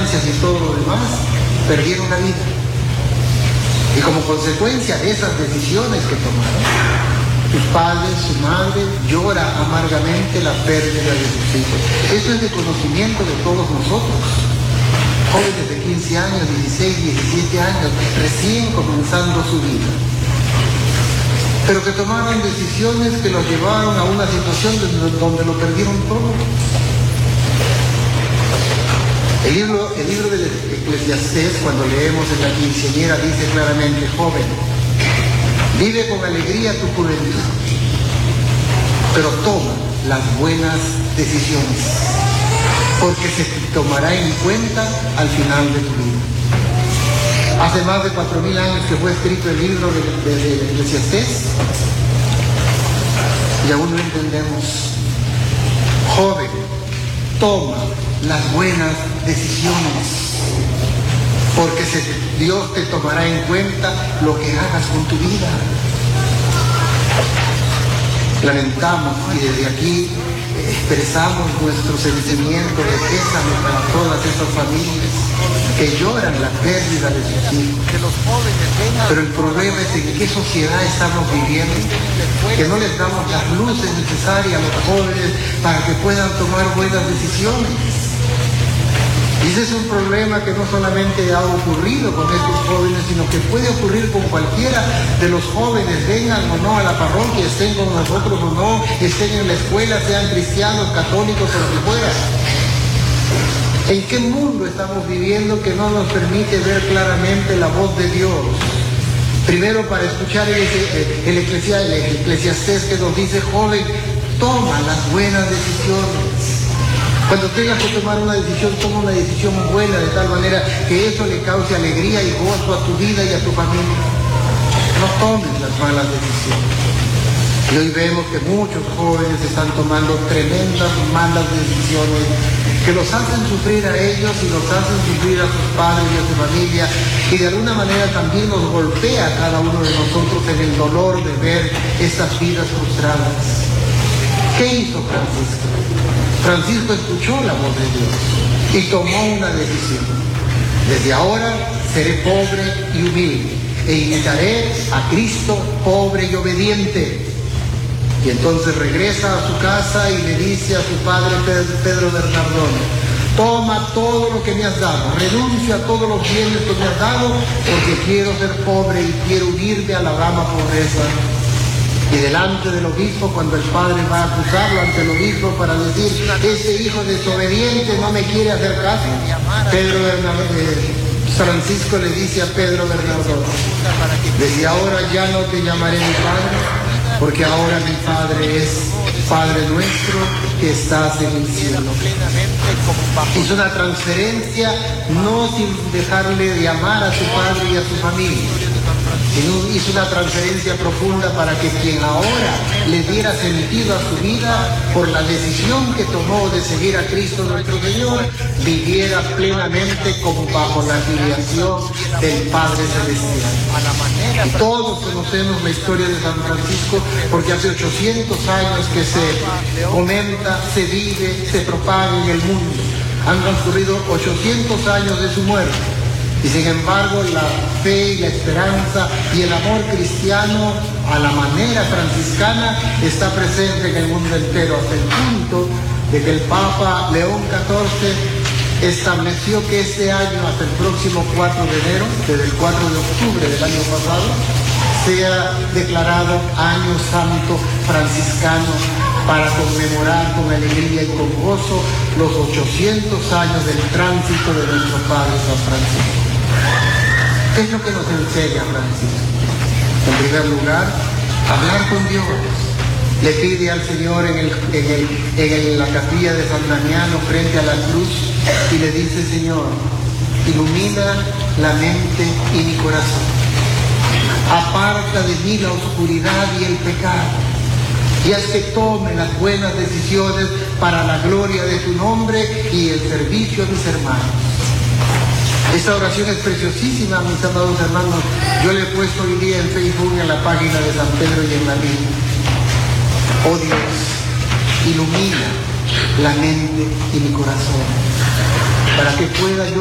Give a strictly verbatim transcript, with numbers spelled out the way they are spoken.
circunstancias y todo lo demás, perdieron la vida. Y como consecuencia de esas decisiones que tomaron, sus padres, su madre, llora amargamente la pérdida de sus hijos. Eso es de conocimiento de todos nosotros. Jóvenes de quince años, dieciséis, diecisiete años, recién comenzando su vida. Pero que tomaron decisiones que los llevaron a una situación donde lo perdieron todo. El libro, el libro del Eclesiastés, cuando leemos en la quinceañera, dice claramente: joven, vive con alegría tu juventud, pero toma las buenas decisiones, porque se tomará en cuenta al final de tu vida. Hace más de cuatro mil años que fue escrito el libro del de, de, de Eclesiastés y aún no entendemos. Joven, toma las buenas decisiones, porque se, Dios te tomará en cuenta lo que hagas con tu vida. Lamentamos y desde aquí expresamos nuestro sentimiento de pésame para todas esas familias que lloran la pérdida de sus hijos. Pero el problema es en qué sociedad estamos viviendo, que no les damos las luces necesarias a los jóvenes para que puedan tomar buenas decisiones. Y ese es un problema que no solamente ha ocurrido con estos jóvenes, sino que puede ocurrir con cualquiera de los jóvenes, vengan o no a la parroquia, estén con nosotros o no, estén en la escuela, sean cristianos, católicos o lo que fuera. ¿En qué mundo estamos viviendo que no nos permite ver claramente la voz de Dios? Primero, para escuchar el, el, eclesiastés, el eclesiastés que nos dice: joven, toma las buenas decisiones. Cuando tengas que tomar una decisión, toma una decisión buena, de tal manera que eso le cause alegría y gozo a tu vida y a tu familia. No tomes las malas decisiones. Y hoy vemos que muchos jóvenes están tomando tremendas malas decisiones que los hacen sufrir a ellos y los hacen sufrir a sus padres y a su familia, y de alguna manera también nos golpea a cada uno de nosotros en el dolor de ver estas vidas frustradas. ¿Qué hizo Francisco? Francisco escuchó la voz de Dios y tomó una decisión. Desde ahora seré pobre y humilde e imitaré a Cristo pobre y obediente. Y entonces regresa a su casa y le dice a su padre Pedro Bernardone: toma todo lo que me has dado, renuncia a todos los bienes que me has dado, porque quiero ser pobre y quiero unirme a la dama pobreza. Y delante del obispo, cuando el padre va a acusarlo ante el obispo para decir: este hijo desobediente no me quiere hacer caso, Pedro Bernardone, Francisco le dice a Pedro Bernardone: desde ahora ya no te llamaré mi padre, porque ahora mi Padre es Padre nuestro que estás en el cielo. Hizo una transferencia no sin dejarle de amar a su padre y a su familia, sino hizo una transferencia profunda para que quien ahora le diera sentido a su vida por la decisión que tomó de seguir a Cristo nuestro Señor, viviera plenamente como bajo la filiación del Padre Celestial. Y todos conocemos la historia de San Francisco, porque hace ochocientos años que se comenta, se vive, se propaga en el mundo. Han transcurrido ochocientos años de su muerte. Y sin embargo, la fe y la esperanza y el amor cristiano a la manera franciscana está presente en el mundo entero, hasta el punto de que el Papa León catorce estableció que este año, hasta el próximo cuatro de enero, desde el cuatro de octubre del año pasado, sea declarado Año Santo Franciscano, para conmemorar con alegría y con gozo los ochocientos años del tránsito de nuestro Padre San Francisco. ¿Qué es lo que nos enseña Francisco? En primer lugar, hablar con Dios. Le pide al Señor en, el, en, el, en la capilla de San Damiano frente a la cruz y le dice: Señor, ilumina la mente y mi corazón. Aparta de mí la oscuridad y el pecado, y haz que tome las buenas decisiones para la gloria de tu nombre y el servicio a mis hermanos. Esta oración es preciosísima, mis amados hermanos. Yo le he puesto hoy día en Facebook, en la página de San Pedro y en la Biblia. Oh Dios, ilumina la mente y mi corazón, para que pueda yo